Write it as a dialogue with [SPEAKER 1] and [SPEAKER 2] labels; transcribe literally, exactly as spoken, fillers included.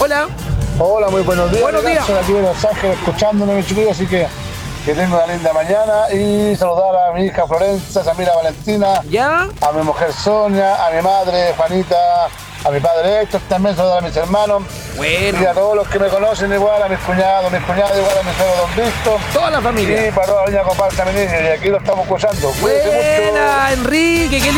[SPEAKER 1] Hola.
[SPEAKER 2] Hola, muy buenos días.
[SPEAKER 1] Buenos días.
[SPEAKER 2] Estoy aquí en Los Ángeles escuchándome, mi chiquillo, así que que tenga una linda mañana y saludar a mi hija Florencia, a Samira Valentina,
[SPEAKER 1] ¿Ya?
[SPEAKER 2] a mi mujer Sonia, a mi madre Juanita, a mi padre Héctor, también saludar a mis hermanos.
[SPEAKER 1] Bueno.
[SPEAKER 2] Y a todos los que me conocen igual, a mis cuñados, mis cuñadas igual, a mi suegro Don Visto.
[SPEAKER 1] Toda la familia.
[SPEAKER 2] Y para toda la niña comparsa, mi niño, y aquí lo estamos escuchando. Cuídense mucho.
[SPEAKER 1] Buena, Enrique, qué